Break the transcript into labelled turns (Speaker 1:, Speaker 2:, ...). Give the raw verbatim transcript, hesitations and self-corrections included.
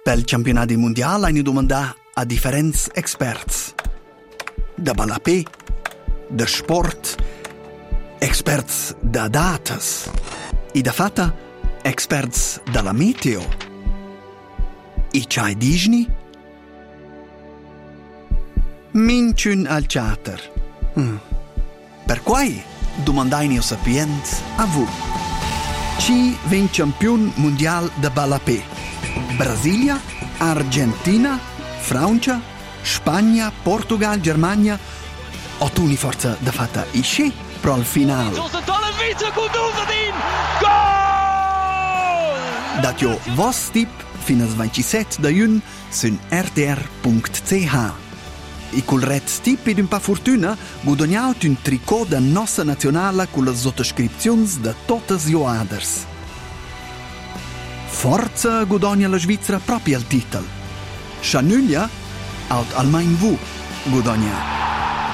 Speaker 1: Pel campionati mondial hai domandà a differents experts. Da balapé, da sport, experts da datas e da fatta experts dalla meteo. E c'hai digni? Minciun al chatter. Hmm. Per quai domandai neo sapiens a vu. Chi ven campion mondial da balapé? Brasilia, Argentina, Francia, Spagna, Portugal, Germania. O tu ni forza da fatta isce pro al final. Dat jo vos tip finas ventisette da jun sun r t r punct c h. E col red tip ed un pa fortuna guadagnaut un tricot da nossa nazionala con le sottoscripzions da totes joaders. Forza guadagna la Svizzera proprio al titel. Schanulia aut almain vu guadagna.